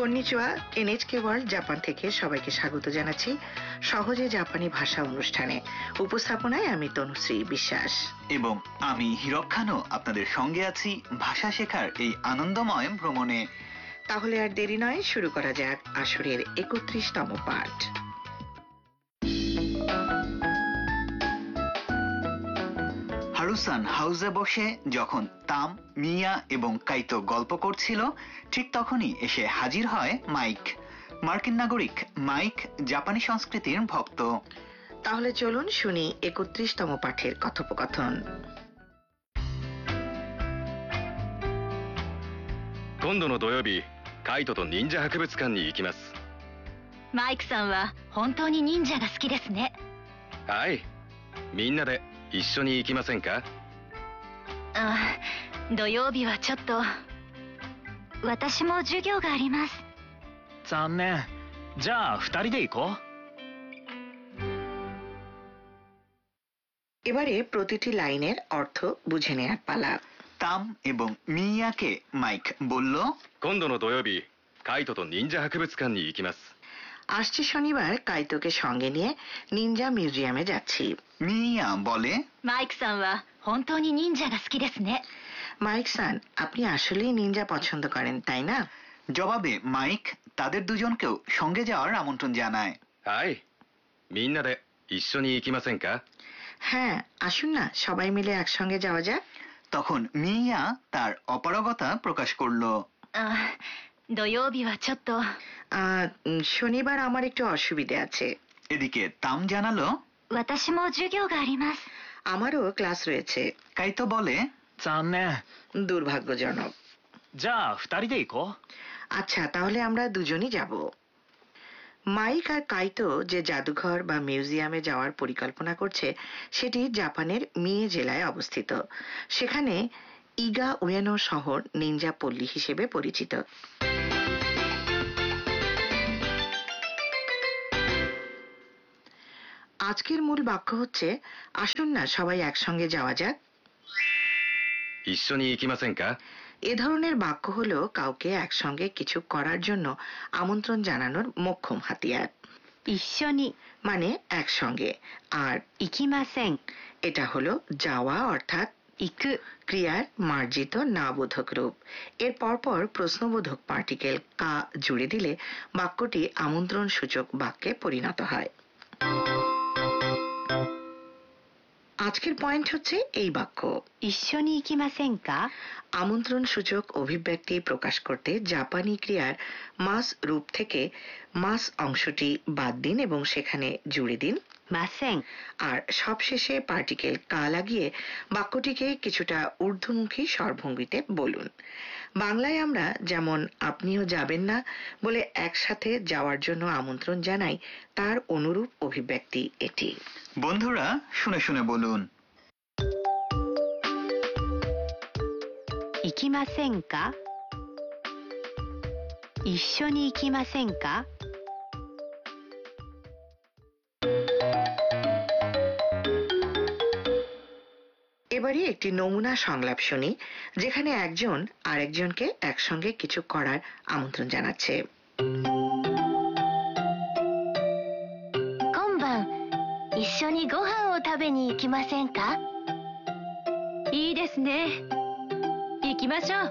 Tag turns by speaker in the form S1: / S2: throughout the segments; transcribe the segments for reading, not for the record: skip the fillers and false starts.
S1: Konnichiwa, NHK world Japan থেকে সবাইকে স্বাগত জানাচ্ছি সহজে জাপানি ভাষা অনুষ্ঠানে। উপস্থাপনায় আমি তনুশ্রী বিশ্বাস
S2: এবং আমি হীরক খানও আপনাদের সঙ্গে আছি ভাষা শেখার এই আনন্দময় ভ্রমণে।
S1: তাহলে আর দেরি নয়, শুরু করা যাক আসরের ৩১তম পাঠ।
S2: হারুসান হাউজে বসে যখন তাম, মিয়া এবং কাইতো গল্প করছিল, ঠিক তখনই এসে হাজির হয় মাইক। মার্কিন নাগরিক মাইক জাপানি সংস্কৃতির ভক্ত।
S1: তাহলে চলুন শুনি ৩১তম পাঠের কথোপকথন।
S3: 今度の土曜日、カイトと忍者博物館に行きます。
S4: マイクさんは本当に忍者が好きですね。
S3: はい、みんなで一緒に行きませんか？
S4: 土曜日はちょっと。私も授業があります。
S5: 残念。じゃあ2人で行こう。
S1: এবারে প্রতিটি লাইনের অর্থ বুঝে নেওয়ার পালা।
S2: তাম এবং মিয়াকে মাইক বলল,
S3: 今度の土曜日、カイトと忍者博物館に行きます。
S1: আসছে শনিবার কাইতোকে সঙ্গে নিয়ে নিনজা মিউজিয়ামে যাচ্ছি।
S2: মিয়া বলে,
S4: マイクさんは本当に忍者が好きですね。
S1: মাইক সান, আপনি আসলেই নিনজা পছন্দ করেন তাই না?
S2: জবাবে মাইক তাদের দুজনকেও সঙ্গে যাওয়ার আমন্ত্রণ জানায়।
S3: はい、みんなで一緒に行きませんか？
S1: হ্যাঁ, আসুন না সবাই মিলে একসঙ্গে যাওয়া যাক।
S2: তখন মিয়া তার অপারগতা প্রকাশ করল।
S4: 土曜日はちょっと。
S1: শনিবার আমার একটু অসুবিধে আছে।
S2: এদিকে তাম জানালো,
S4: 私も授業があります。
S1: আমারও ক্লাস রয়েছে।
S2: কাইতো বলে,
S5: 残念。
S1: দুর্ভাগ্যজনক।
S5: じゃあ2人で行こう。
S1: আচ্ছা, তাহলে আমরা দুজনই যাব। মাইক আর কাইতো যে জাদুঘর বা মিউজিয়ামে যাওয়ার পরিকল্পনা করছে সেটি জাপানের মিয়ে জেলায় অবস্থিত। সেখানে ইগা উয়েনো শহর নিনজা পল্লী হিসেবে পরিচিত। আজকের মূল বাক্য হচ্ছে, আসুন না সবাই একসঙ্গে যাওয়া যাক।
S3: 一緒に行きませんか？
S1: এ ধরনের বাক্য হলো কাউকে একসঙ্গে কিছু করার জন্য আমন্ত্রণ জানানোর মোক্ষম হাতিয়ার।
S4: 一緒に
S1: মানে একসঙ্গে, আর
S4: 行きません。
S1: এটা হলো যাওয়া অর্থাৎ
S4: 行く
S1: ক্রিয়ার মার্জিত না বোধক রূপ। এর পরপর প্রশ্নবোধক পার্টিকেল কা জুড়ে দিলে বাক্যটি আমন্ত্রণ সূচক বাক্যে পরিণত হয়। আজকের পয়েন্ট হচ্ছে এই বাক্য।
S4: 一緒に行きませんか？
S1: আমন্ত্রণ সূচক অভিব্যক্তি প্রকাশ করতে জাপানি ক্রিয়ার মাস রূপ থেকে মাস অংশটি বাদ দিন এবং সেখানে জুড়ে দিন
S4: ません。
S1: আর সবশেষে পার্টিকেল কা লাগিয়ে বাক্যটিকে কিছুটা ঊর্ধ্বমুখী স্বরভঙ্গিতে বলুন। বাংলায় আমরা যেমন আপনিও যাবেন না বলে একসাথে যাওয়ার জন্য আমন্ত্রণ জানাই, তার অনুরূপ অভিব্যক্তি এটি।
S2: বন্ধুরা শুনে শুনে বলুন,
S4: 行きませんか？一緒に行きませんか？
S1: এবারে একটি নমুনা সংলাপ শুনি, যেখানে একজন আরেকজনকে একসঙ্গে কিছু করার আমন্ত্রণ জানাচ্ছে।
S4: 今晩一緒にご飯を食べに行きませんか？いいですね。行きましょう。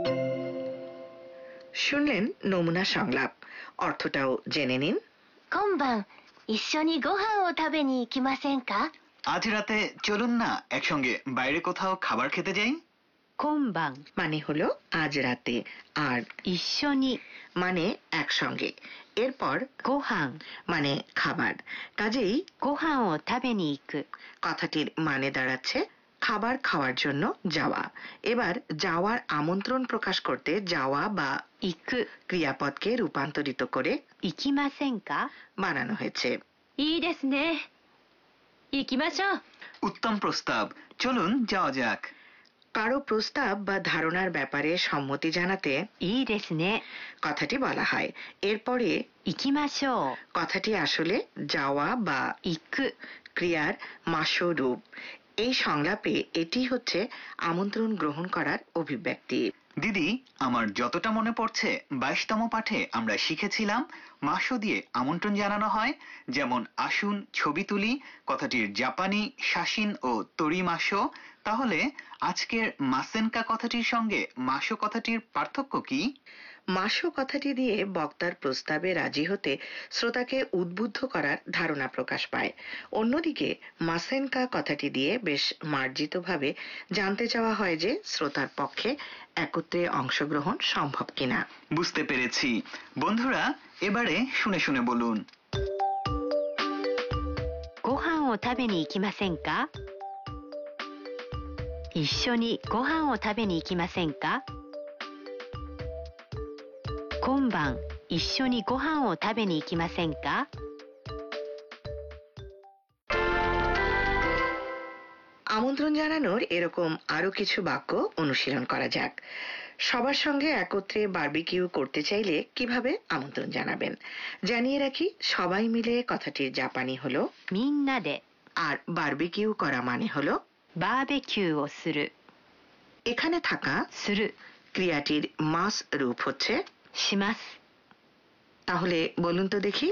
S1: শুনলেন নমুনা সংলাপ, অর্থটাও জেনে নিন।
S4: 今晩一緒にご飯を食べに行きませんか？
S2: আজ রাতে চলুন না একসঙ্গে বাইরে কোথাও খাবার খেতে যাই।
S4: 今晩
S1: মানে হলো আজ রাতে, আর
S4: 一緒に
S1: মানে একসঙ্গে। এরপর
S4: ご飯
S1: মানে খাবার। কাজেই
S4: ご飯を食べに行く。
S1: কথাটির মানে দাঁড়াচ্ছে খাবার খাওয়ার জন্য যাওয়া। এবার যাওয়ার আমন্ত্রণ প্রকাশ করতে যাওয়া বা
S4: 行く
S1: ক্রিয়াপদকে রূপান্তরিত করে
S4: 行きませんか？
S1: বানানো হয়েছে।
S4: いいですね。行きましょう。
S2: উত্তম প্রস্তাব, চলুন যাওয়া যাক।
S1: কারো প্রস্তাব বা ধারণার ব্যাপারে সম্মতি জানাতে
S4: いいですね。
S1: কথাটি বলা হয়। এরপরে
S4: 行きましょう。
S1: কথাটি আসলে যাওয়া বা
S4: 行く
S1: ক্রিয়ার মাসো রূপ। এই সংলাপে এটি হচ্ছে আমন্ত্রণ গ্রহণ করার অভিব্যক্তি।
S2: দিদি, আমার যতটা মনে পড়ছে 22তম পাঠে আমরা শিখেছিলাম মাশো দিয়ে আমন্ত্রণ জানানো হয়, যেমন আসুন, ছবি তুলি কথাটির জাপানি শাসিন ও তোরিমাশো। তাহলে আজকের মাসেনকা কথাটির সঙ্গে মাশো কথাটির পার্থক্য কি?
S1: মাসো কথাটি দিয়ে বক্তার প্রস্তাবে রাজি হতে শ্রোতাকে উদ্বুদ্ধ করার ধারণা প্রকাশ পায়। অন্যদিকে মাসেনকা কথাটি দিয়ে বেশ মার্জিতভাবে জানতে চাওয়া হয় যে শ্রোতার পক্ষে একত্রে অংশগ্রহণ সম্ভব কিনা।
S2: বুঝতে পেরেছি। বন্ধুরা, এবারে শুনে শুনে বলুন।
S4: ご飯を食べに行きませんか一緒にご飯を食べに行きませんか今晩一緒にご飯を食べに行きませんか
S1: আমন্ত্রণ জানানোর এরকম আরো কিছু বাক্য অনুশীলন করা যাক। সবার সঙ্গে একত্রে বারবিকিউ করতে চাইলে কিভাবে আমন্ত্রণ জানাবেন? জানিয়ে রাখি, সবাই মিলে কথাটির জাপানি হলো
S4: みんなで
S1: আর বারবিকিউ করা মানে হলো
S4: バーベキューをする
S1: এখানে থাকা
S4: する
S1: ক্রিয়াটির মাস রূপ হচ্ছে
S4: します
S1: তাহলে বলুন তো দেখি।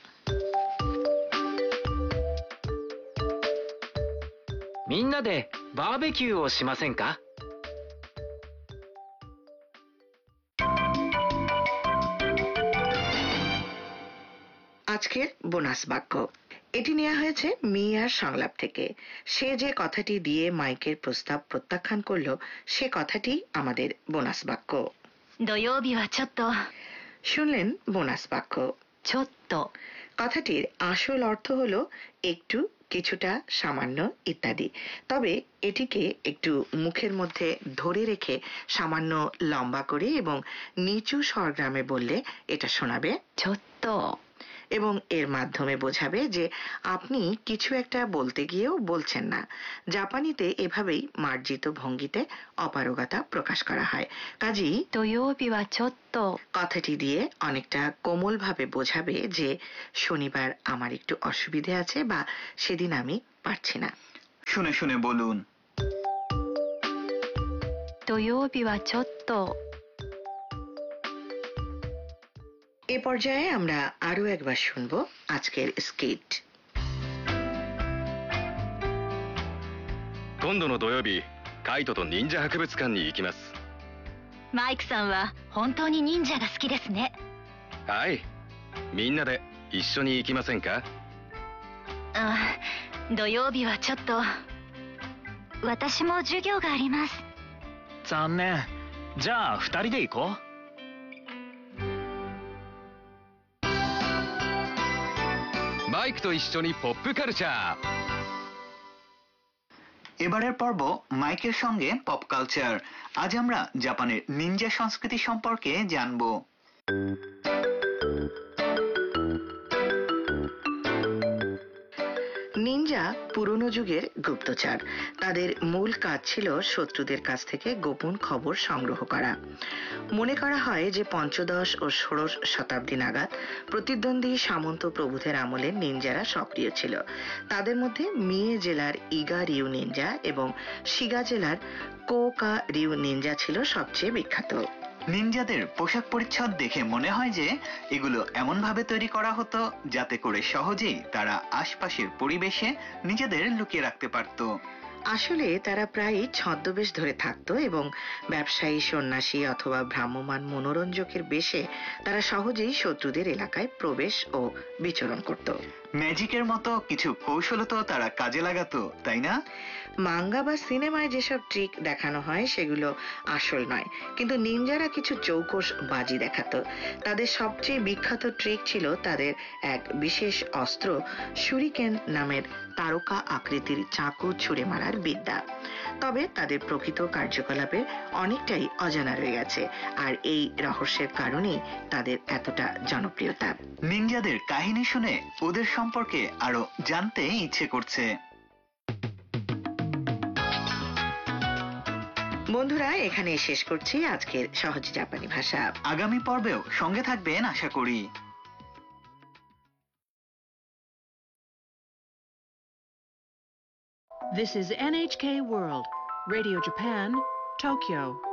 S5: みんなでバーベキューをしませんか
S1: আজকের বোনাস বাক্য, এটি নেওয়া হয়েছে মিয়ার সংলাপ থেকে। সে যে কথাটি দিয়ে মাইকের প্রস্তাব প্রত্যাখ্যান করলো সে কথাটি আমাদের বোনাস বাক্য।
S4: 土曜日はちょっと
S1: শুনলেন বোনাস বাক্য।
S4: ちょっと
S1: কথাটির আসল অর্থ হলো একটু, কিছুটা, সামান্য ইত্যাদি। তবে এটিকে একটু মুখের মধ্যে ধরে রেখে সামান্য লম্বা করে এবং নিচু স্বরগ্রামে বললে এটা শোনাবে
S4: ちょっと
S1: এবং এর মাধ্যমে বোঝাবে যে আপনি কিছু একটা বলতে গিয়েও বলছেন না। জাপানিতে এভাবেই মার্জিত ভঙ্গিতে অপারগতা প্রকাশ করা হয়। কাজেই
S4: 土曜日はちょっと
S1: কথাটি দিয়ে অনেকটা কোমলভাবে বোঝাবে যে শনিবার আমার একটু অসুবিধে আছে বা সেদিন আমি পারছি না।
S2: শুনে শুনে বলুন।
S4: 土曜日はちょっと
S1: এ পর্যায়ে আমরা আরো একবার শুনব আজকের স্কিট।
S3: 今度の土曜日カイトと忍者博物館に行きます。
S4: マイクさんは本当に忍者が好きですね。
S3: はい、みんなで一緒に行きませんか？
S4: あ、土曜日はちょっと私も授業があります。
S5: 残念。じゃあ2人で行こう。
S3: マイクと一緒にポップカルチャー。
S2: এবারের পর্ব মাইকের সঙ্গে পপ কালচার। আজ আমরা জাপানের নিনজা সংস্কৃতি সম্পর্কে জানবো।
S1: নিনজা পুরনো যুগের গুপ্তচর। তাদের মূল কাজ ছিল শত্রুদের কাছ থেকে গোপন খবর সংগ্রহ করা। মনে করা হয় যে পঞ্চদশ ও ষোড়শ শতাব্দী নাগাদ প্রতিদ্বন্দ্বী সামন্ত প্রভুদের আমলে নিনজারা সক্রিয় ছিল। তাদের মধ্যে মিয়ে জেলার ইগা রিউ নিনজা এবং শিগা জেলার কোকা রিউ নিনজা ছিল সবচেয়ে বিখ্যাত।
S2: নিনজাদের পোশাক পরিচ্ছদ দেখে মনে হয় যে এগুলো এমন ভাবে তৈরি করা হতো যাতে করে সহজেই তারা আশপাশের পরিবেশে নিজেদের লুকিয়ে রাখতে পারত।
S1: আসলে তারা প্রায়ই ছদ্মবেশ ধরে থাকতো এবং ব্যবসায়ী, সন্ন্যাসী অথবা ভ্রাম্যমাণ মনোরঞ্জকের বেশে তারা সহজেই শত্রুদের এলাকায় প্রবেশ ও বিচরণ করত।
S2: ম্যাজিকের মতো কিছু কৌশল তো তারা কাজে লাগাতো, তাই না?
S1: মাঙ্গা বা সিনেমায় যেসব ট্রিক দেখানো হয় সেগুলো আসল নয়, কিন্তু নিনজারা কিছু চৌকস বাজি দেখাতো। তাদের সবচেয়ে বিখ্যাত ট্রিক ছিল তাদের এক বিশেষ অস্ত্র শুরিকেন নামের তারকা আকৃতির চাকু ছুঁড়ে মারার বিদ্যা। তবে তাদের প্রকৃত কার্যকলাপে অনেকটাই অজানা রয়ে গেছে, আর এই রহস্যের কারণেই তাদের এতটা জনপ্রিয়তা।
S2: নিনজাদের কাহিনী শুনে ওদের সম্পর্কে আরো জানতে ইচ্ছে করছে।
S1: বন্ধুরা, এখানে শেষ করছি আজকের সহজ জাপানি ভাষা।
S2: আগামী পর্বেও সঙ্গে থাকবেন আশা করি।
S6: This is NHK World, Radio Japan, Tokyo.